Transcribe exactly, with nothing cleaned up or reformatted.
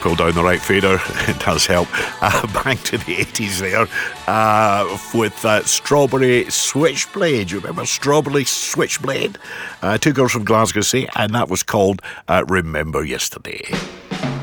knuckle down the right fader. It does help. Uh, back to the eighties there uh, with uh, Strawberry Switchblade. You remember Strawberry Switchblade? Uh, two girls from Glasgow say, and that was called uh, Remember Yesterday.